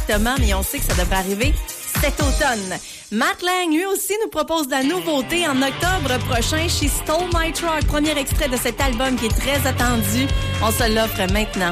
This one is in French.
exactement, mais on sait que ça devrait arriver cet automne. Matt Lang, lui aussi, nous propose de la nouveauté en octobre prochain. She Stole My Truck, premier extrait de cet album qui est très attendu. On se l'offre maintenant.